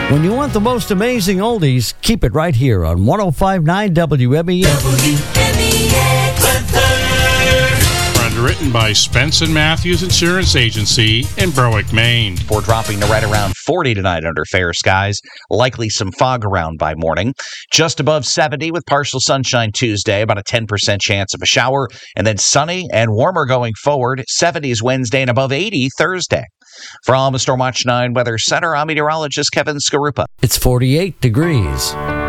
When you want the most amazing oldies, keep it right here on 105.9 WMEX. Underwritten by Spence & Matthews Insurance Agency in Berwick, Maine. We're dropping to right around 40 tonight under fair skies. Likely some fog around by morning. Just above 70 with partial sunshine Tuesday, about a 10% chance of a shower. And then sunny and warmer going forward. 70s Wednesday and above 80 Thursday. From the Stormwatch 9 Weather Center, I'm meteorologist Kevin Skarupa. It's 48 degrees.